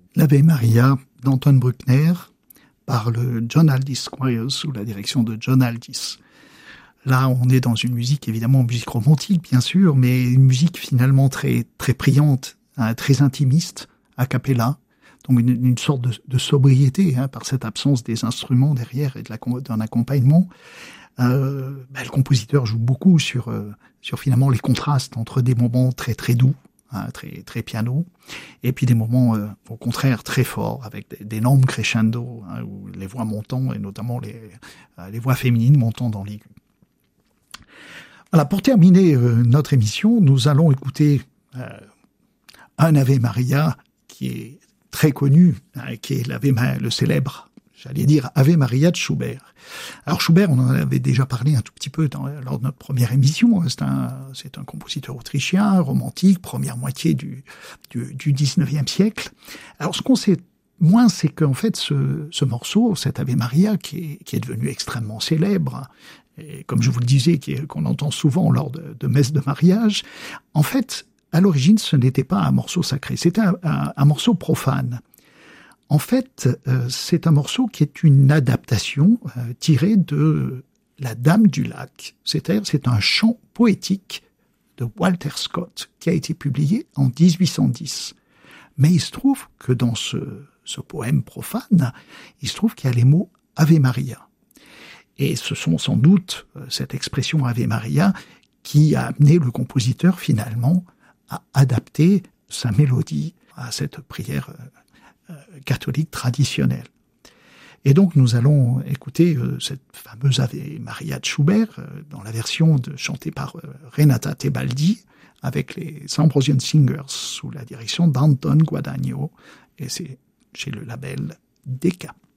l'Ave Maria d'Anton Bruckner par le John Aldis Choirs sous la direction de John Aldis. Là, on est dans une musique, évidemment, musique romantique, bien sûr, mais une musique finalement très, très priante, hein, très intimiste, a cappella. Donc une sorte de sobriété, hein, par cette absence des instruments derrière et d'un accompagnement. Le compositeur joue beaucoup sur finalement les contrastes entre des moments très très doux, hein, très très piano, et puis des moments au contraire très forts avec d'énormes crescendo, hein, où les voix montant et notamment les voix féminines montant dans l'aigu. Voilà, pour terminer notre émission, nous allons écouter un Ave Maria qui est très connu, hein, qui est le célèbre, j'allais dire, Ave Maria de Schubert. Alors Schubert, on en avait déjà parlé un tout petit peu lors de notre première émission. C'est un compositeur autrichien, romantique, première moitié du 19e siècle. Alors ce qu'on sait moins, c'est qu'en fait ce morceau, cet Ave Maria, qui est devenu extrêmement célèbre, et comme je vous le disais, qu'on entend souvent lors de messes de mariage, en fait, à l'origine, ce n'était pas un morceau sacré, c'était un morceau profane. En fait, c'est un morceau qui est une adaptation tirée de La Dame du Lac. C'est-à-dire, c'est un chant poétique de Walter Scott qui a été publié en 1810. Mais il se trouve que dans ce poème profane, il se trouve qu'il y a les mots Ave Maria. Et ce sont sans doute cette expression Ave Maria qui a amené le compositeur finalement à adapter sa mélodie à cette prière catholique traditionnelle. Et donc nous allons écouter cette fameuse Ave Maria de Schubert dans la version chantée par Renata Tebaldi avec les Ambrosian Singers sous la direction d'Anton Guadagno, et c'est chez le label Decca.